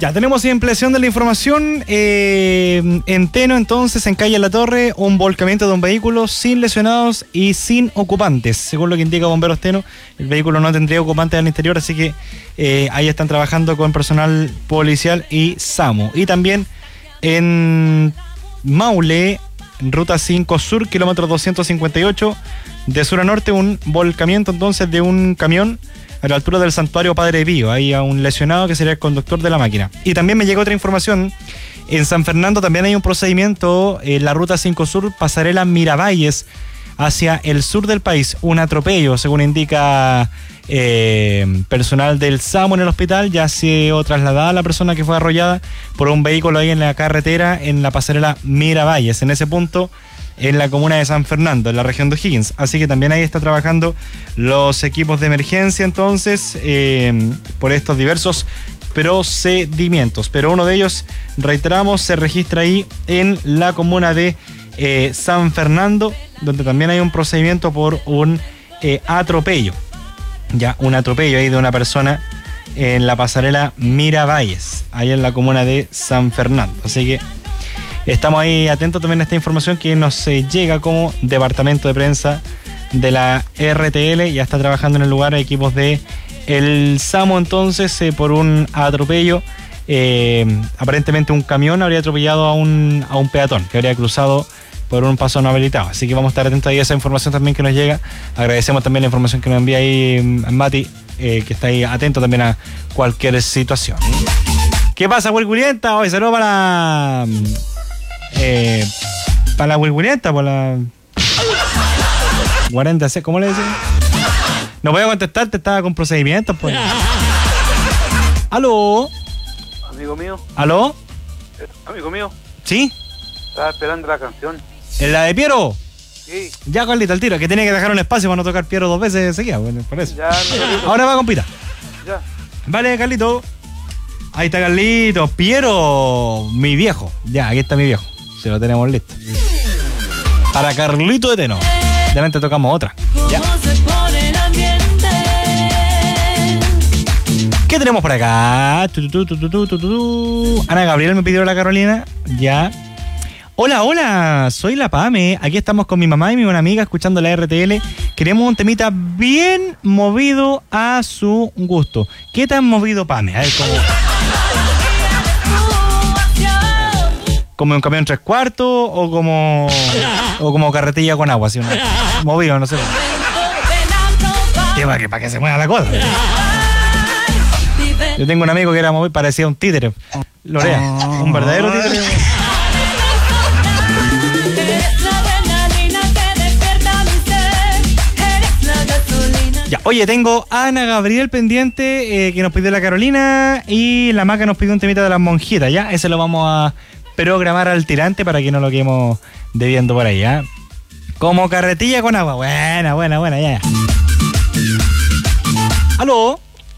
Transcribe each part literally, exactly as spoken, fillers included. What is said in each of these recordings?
Ya tenemos ampliación de la información. Eh, en Teno, entonces, en calle La Torre, un volcamiento de un vehículo sin lesionados y sin ocupantes. Según lo que indica Bomberos Teno, el vehículo no tendría ocupantes al interior, así que eh, ahí están trabajando con personal policial y SAMU. Y también en Maule, ruta cinco Sur, kilómetro doscientos cincuenta y ocho, de sur a norte, un volcamiento entonces de un camión a la altura del Santuario Padre Pío. Hay a un lesionado que sería el conductor de la máquina. Y también me llegó otra información. En San Fernando también hay un procedimiento en la ruta cinco Sur, pasarela Miravalles, hacia el sur del país. Un atropello, según indica eh, personal del SAMU en el hospital. Ya ha sido trasladada la persona que fue arrollada por un vehículo ahí en la carretera, en la pasarela Miravalles, en ese punto, en la comuna de San Fernando, en la región de O'Higgins. Así que también ahí está trabajando los equipos de emergencia, entonces, eh, por estos diversos procedimientos. Pero uno de ellos, reiteramos, se registra ahí en la comuna de eh, San Fernando, donde también hay un procedimiento por un eh, atropello. Ya, un atropello ahí de una persona en la pasarela Miravalles, ahí en la comuna de San Fernando. Así que estamos ahí atentos también a esta información que nos eh, llega como departamento de prensa de la R T L. Ya está trabajando en el lugar equipos de el SAMU, entonces, eh, por un atropello. Eh, aparentemente un camión habría atropellado a un, a un peatón que habría cruzado por un paso no habilitado. Así que vamos a estar atentos ahí a esa información también que nos llega. Agradecemos también la información que nos envía ahí Mati, eh, que está ahí atento también a cualquier situación. ¿Qué pasa, Wilgurienta? Hoy saludo para... Eh, para la Wilgurienta, por la... cuarenta, ¿cómo le dicen? No voy a contestarte, estaba con procedimientos, pues. ¿Aló? Amigo mío. ¿Aló? Eh, amigo mío. ¿Sí? Estaba esperando la canción. ¿En la de Piero? Sí. Ya, Carlito, al tiro, que tiene que dejar un espacio para no tocar Piero dos veces seguidas, bueno, por eso. Ya, no. Ahora va, compita. Ya. Vale, Carlito. Ahí está Carlito. Piero, mi viejo. Ya, aquí está mi viejo. Se lo tenemos listo. Para Carlito de Teno. Delante tocamos otra. Ya. ¿Qué tenemos por acá? Tu, tu, tu, tu, tu, tu, tu. Ana Gabriel me pidió la Carolina. Ya. Hola, hola, soy la Pame. Aquí estamos con mi mamá y mi buena amiga escuchando la R T L. Queremos un temita bien movido a su gusto. ¿Qué tan movido, Pame? A ver, ¿cómo? ¿Como un camión tres cuartos o como o como carretilla con agua? Así, una, movido, no sé. ¿Qué, para, que, para que se mueva la cosa. Yo tengo un amigo que era movido, parecía un títere. Lorea, un verdadero títere. Ya, oye, tengo a Ana Gabriel pendiente, eh, que nos pidió la Carolina, y la Maca nos pidió un temita de las monjitas, ¿ya? Ese lo vamos a programar al tirante para que no lo quedemos debiendo por ahí, ¿ya? Como carretilla con agua. Buena, buena, buena, ya. ¿Aló?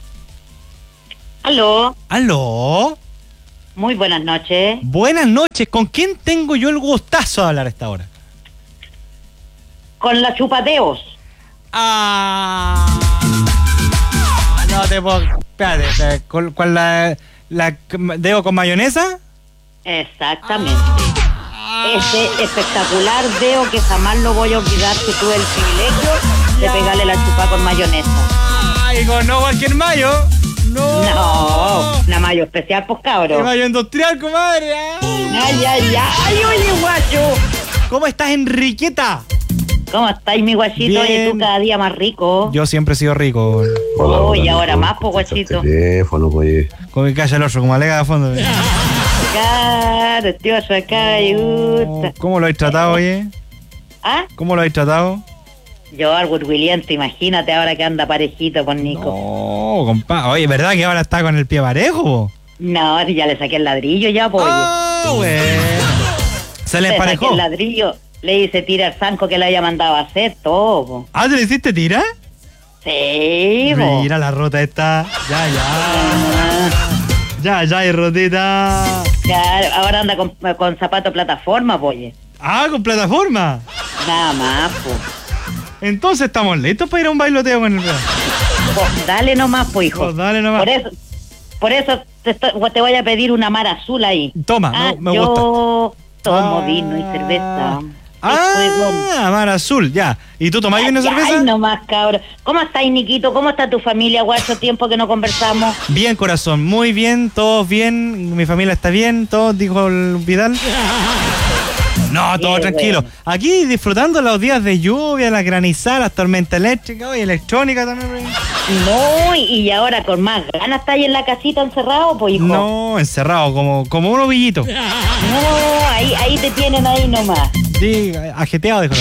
Aló. ¿Aló? Muy buenas noches. Buenas noches. ¿Con quién tengo yo el gustazo de hablar a esta hora? Con la Chupateos. Ah, no te puedo... Espérate, espérate. ¿Con, con la, la Deo con mayonesa? Exactamente. Ah. Ese espectacular Deo que jamás lo voy a olvidar, que tuve el privilegio de pegarle la chupa con mayonesa. Ay, con no cualquier mayo. No. No, una mayo especial, pues, cabro. ¡Qué mayo industrial, comadre! Ay, ay, ay, oye, guacho. ¿Cómo estás, Enriqueta? ¿Cómo estáis, mi guachito? Oye, tú cada día más rico. Yo siempre he sido rico. Hola, Oye, hola, ahora más, pues, guachito. Teléfono, pues. Con que calla el otro, como alega de fondo. Claro, tío, eso acá me gusta. ¿Cómo lo habéis tratado, oye? ¿Ah? ¿Cómo lo habéis tratado? Yo, algo Williente, imagínate ahora que anda parejito con Nico. No, compadre. Oye, ¿verdad que ahora está con el pie parejo? No, ya le saqué el ladrillo ya, pues. Ah, bueno. Se le emparejó. Le saqué el ladrillo, le hice tira al zanco que le había mandado a hacer, todo, po. ¿Ah, te le hiciste tira? Sí, po. Mira la rota esta. Ya, ya. Ah. Ya, ya, y rotita. Claro, ahora anda con, con zapato plataforma, oye. Ah, con plataforma. Nada más, pues. Entonces estamos listos para ir a un bailoteo con el... Pues dale nomás, pues, hijo. Pues dale nomás. Por eso, Por eso te, estoy- te voy a pedir una mar azul ahí. Toma, Ah, me, me yo gusta. tomo Ah. vino y cerveza. Juego. Ah, mar azul, ya. ¿Y tú tomás vino y Ay, cerveza? Ay, nomás, cabrón. ¿Cómo estáis, Niquito? ¿Cómo está tu familia, guacho? Tiempo que no conversamos. Bien, corazón, muy bien, todos bien, mi familia está bien, todos, dijo el Vidal. No, todo Qué tranquilo. bueno. Aquí disfrutando los días de lluvia, las granizadas, las tormentas eléctricas y electrónica también. No, y, y ahora con más ganas estáis en la casita encerrado, pues, hijo. No, encerrado, como, como un ovillito. No, ahí, ahí te tienen ahí nomás. Sí, ajeteado, dijo.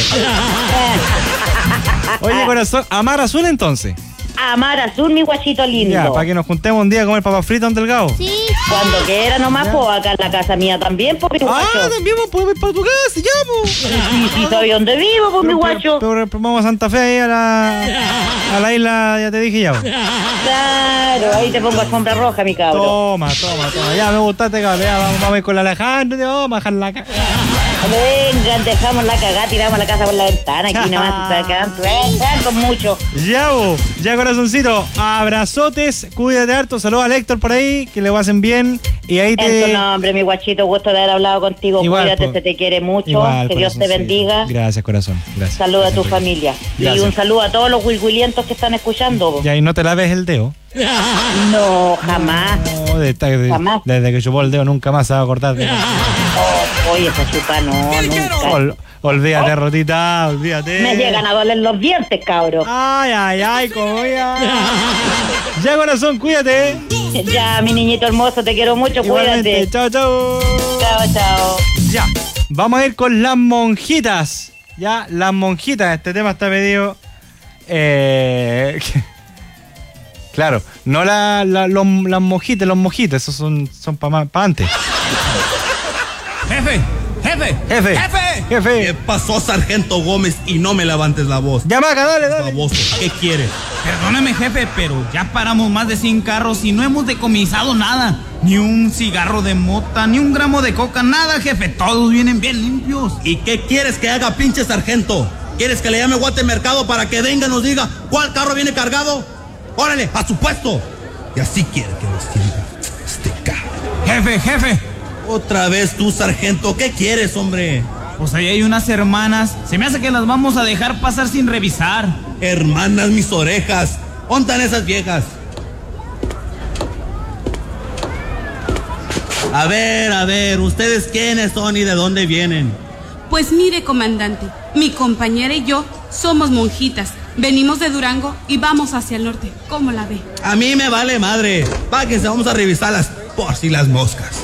Oye, corazón, amar azul entonces. Amar azul, mi guachito lindo. Ya, para que nos juntemos un día a comer papas fritas en Delgado. Sí. Cuando quiera nomás, Ya. pues acá en la casa mía también, pues, mi Ah, guacho. también vos podemos ir para tu casa, ya, po. Sí, sí, sabes dónde vivo, pues, mi Pero- guacho. Pero, pero vamos a Santa Fe ahí a la, a la isla, ya te dije ya. po. Claro, ahí te pongo alfombra roja, mi cabro. Toma, toma, toma. Ya me gustaste, cabrón. Ya vamos, vamos a ir con la Alejandro, ya vamos a bajar la cara. Vengan, dejamos la cagada, tiramos la casa por la ventana. Aquí nomás se sacan, vengan con mucho. Ya, bo. Ya, corazoncito. Abrazotes, cuídate harto. Saludos a Héctor por ahí, que le pasen bien. Y ahí En te. tu nombre, mi guachito, gusto de haber hablado contigo. Igual, Cuídate, po. se te quiere mucho. Igual, que Dios te corazoncito. bendiga. Gracias, corazón. Gracias. Saluda a tu Gracias, familia. Gracias. Y un saludo a todos los wilwilientos que están escuchando. Ya, y no te laves el dedo. No, jamás. No, de- de- Jamás. desde que chupó el dedo nunca más se va a cortar. de- Oh, oye, esa chupa no, nunca. Ol- olvídate, Rotita, olvídate. Me llegan a doler los dientes, cabro. Ay, ay, ay, como ya. Ya, corazón, cuídate. Ya, mi niñito hermoso, te quiero mucho, Igualmente. cuídate. Chao, chao. Chao, chao. Ya, vamos a ir con las monjitas. Ya, las monjitas. Este tema está pedido. Eh, claro, no la, la- los, las monjitas, los mojitos, esos son, son para pa antes. Jefe, jefe, Jefe, jefe. jefe. ¿Qué pasó, Sargento Gómez? Y no me levantes la voz. Llamaca, dale, dale. Baboso, ¿qué quieres? Perdóname, jefe, pero ya paramos más de cien carros y no hemos decomisado nada. Ni un cigarro de mota, ni un gramo de coca, nada, jefe. Todos vienen bien limpios. ¿Y qué quieres que haga, pinche sargento? ¿Quieres que le llame Guatemercado para que venga y nos diga cuál carro viene cargado? ¡Órale, a su puesto! Y así quiere que nos sienta este carro. Jefe, jefe. Otra vez tú, sargento, ¿qué quieres, hombre? Pues ahí hay unas hermanas. Se me hace que las vamos a dejar pasar sin revisar. Hermanas, mis orejas. ¿Dónde están esas viejas? A ver, a ver, ¿ustedes quiénes son y de dónde vienen? Pues mire, comandante, mi compañera y yo somos monjitas. Venimos de Durango y vamos hacia el norte. ¿Cómo la ve? A mí me vale madre. Páguense, vamos a revisarlas por si las moscas.